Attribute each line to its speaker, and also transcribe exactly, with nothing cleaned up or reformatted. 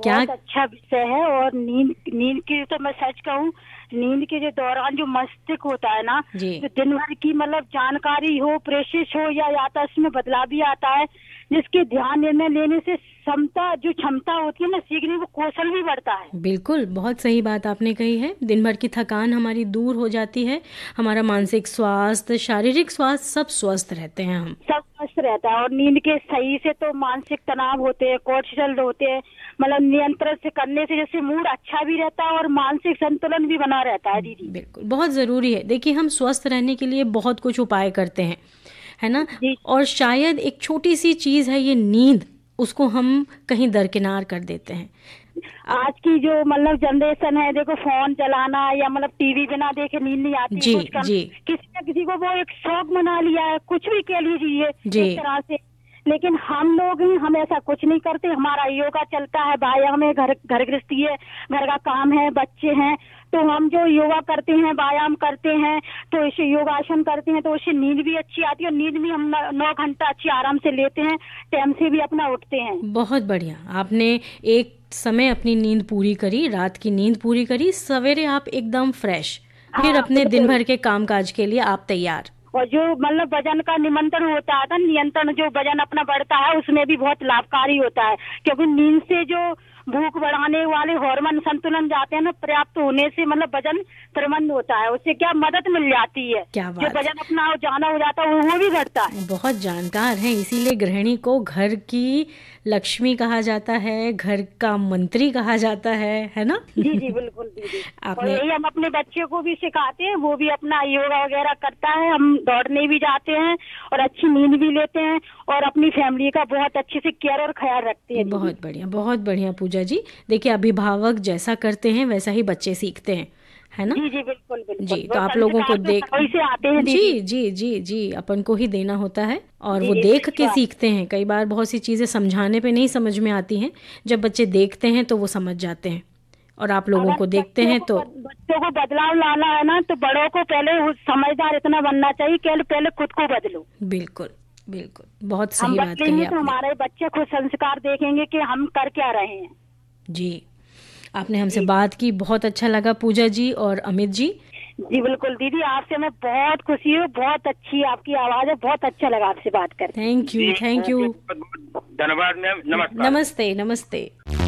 Speaker 1: क्या
Speaker 2: बहुत अच्छा विषय है। और नींद नींद की तो मैं सच कहूँ, नींद के जो दौरान जो मस्तिष्क होता है ना,
Speaker 1: जी
Speaker 2: जो दिन भर की मतलब जानकारी हो, प्रेषित हो या याददाश्त में बदलाव भी आता है, जिसके ध्यान निर्णय लेने से क्षमता जो क्षमता होती है ना सीखने को कौशल भी बढ़ता है।
Speaker 1: बिल्कुल, बहुत सही बात आपने कही है। दिन भर की थकान हमारी दूर हो जाती है, हमारा मानसिक स्वास्थ्य, शारीरिक स्वास्थ्य सब स्वस्थ रहते हैं हम।
Speaker 2: सब स्वस्थ रहता है। और नींद के सही से तो मानसिक तनाव होते हैं, कोर्टिसोल होते हैं, मतलब नियंत्रण से करने से जैसे मूड अच्छा भी रहता है और मानसिक संतुलन भी बना रहता है दीदी।
Speaker 1: बिल्कुल, बहुत ज़रूरी है। देखिए हम स्वस्थ रहने के लिए बहुत कुछ उपाय करते हैं, है ना?
Speaker 2: जी
Speaker 1: और शायद एक छोटी सी चीज़ है ये नींद, उसको हम कहीं दरकिनार कर देते हैं।
Speaker 2: आज की जो मतलब जनरेशन है, देखो फोन चलाना या मतलब टीवी बिना देखे नींद नहीं आती,
Speaker 1: जी
Speaker 2: कुछ कर
Speaker 1: जी
Speaker 2: किसी न किसी को वो एक शौक बना लिया है, कुछ भी कह लीजिए
Speaker 1: जी
Speaker 2: एक तरह से। लेकिन हम लोग हैं, हम ऐसा कुछ नहीं करते। हमारा योगा चलता है, व्यायाम है, घर घर गृहस्थी है, घर का काम है, बच्चे हैं, तो हम जो योगा करते हैं, व्यायाम करते हैं, तो इसे योगासन करते हैं, तो उससे नींद भी अच्छी आती है। और नींद भी हम न- नौ घंटा अच्छी आराम से लेते हैं, टाइम से भी अपना उठते हैं।
Speaker 1: बहुत बढ़िया। आपने एक समय अपनी नींद पूरी करी, रात की नींद पूरी करी, सवेरे आप एकदम फ्रेश, फिर
Speaker 2: हाँ
Speaker 1: अपने दिन
Speaker 2: बिल्कुल।
Speaker 1: भर के कामकाज के लिए आप तैयार।
Speaker 2: और जो मतलब वजन का नियंत्रण होता है था, नियंत्रण जो वजन अपना बढ़ता है उसमें भी बहुत लाभकारी होता है, क्योंकि नींद से जो भूख बढ़ाने वाले हार्मोन संतुलन जाते हैं ना, पर्याप्त होने से मतलब वजन प्रबंध होता है, उससे क्या मदद मिल जाती है।
Speaker 1: क्या
Speaker 2: जो
Speaker 1: बात
Speaker 2: वजन अपना जाना हो जाता है वो वो भी घटता है।
Speaker 1: है, बहुत जानकार हैं। इसीलिए गृहिणी को घर की लक्ष्मी कहा जाता है, घर का मंत्री कहा जाता है, है ना?
Speaker 2: जी जी बिल्कुल दीदी। और
Speaker 1: आपने
Speaker 2: यही हम अपने बच्चे को भी सिखाते हैं, वो भी अपना योगा वगैरह करता है, हम दौड़ने भी जाते हैं और अच्छी नींद भी लेते हैं और अपनी फैमिली का बहुत अच्छे से केयर और ख्याल रखते हैं दीदी।
Speaker 1: बहुत बढ़िया, बहुत बढ़िया पूजा जी। देखिए अभिभावक जैसा करते हैं वैसा ही बच्चे सीखते हैं, है ना?
Speaker 2: जी जी बिल्कुल
Speaker 1: जी,
Speaker 2: बिल्कुल।
Speaker 1: तो
Speaker 2: वो
Speaker 1: आप लोगों को
Speaker 2: संस्कार तो
Speaker 1: देख
Speaker 2: सभी से आते हैं
Speaker 1: जी
Speaker 2: दीदी।
Speaker 1: जी जी जी अपन को ही देना होता है और
Speaker 2: जी
Speaker 1: वो
Speaker 2: जी
Speaker 1: देख के
Speaker 2: विश्वास।
Speaker 1: सीखते हैं। कई बार बहुत सी चीज़ें समझाने पे नहीं समझ में आती हैं, जब बच्चे देखते हैं तो वो समझ जाते हैं और आप लोगों
Speaker 2: अगर
Speaker 1: को देखते
Speaker 2: बच्चों
Speaker 1: हैं
Speaker 2: को
Speaker 1: तो
Speaker 2: बद- बच्चों को बदलाव लाना है ना, तो बड़ों को पहले उस समझदार इतना बनना चाहिए कि पहले खुद को बदलो।
Speaker 1: बिल्कुल बिल्कुल, बहुत
Speaker 2: हम
Speaker 1: सही बात कही
Speaker 2: बदलेंगे तो
Speaker 1: आपने।
Speaker 2: हमारे बच्चे खुद संस्कार देखेंगे कि हम कर क्या रहे हैं।
Speaker 1: जी, आपने हमसे
Speaker 2: जी
Speaker 1: बात की, बहुत अच्छा लगा पूजा जी और अमित जी।
Speaker 2: जी बिल्कुल दीदी, आपसे मैं बहुत खुशी हूँ, बहुत अच्छी आपकी आवाज है, बहुत अच्छा लगा आपसे बात करके।
Speaker 1: Thank you
Speaker 3: ji
Speaker 1: thank you.
Speaker 3: बहुत बहुत धन्यवाद मैम, नमस्कार।
Speaker 1: नमस्ते नमस्ते।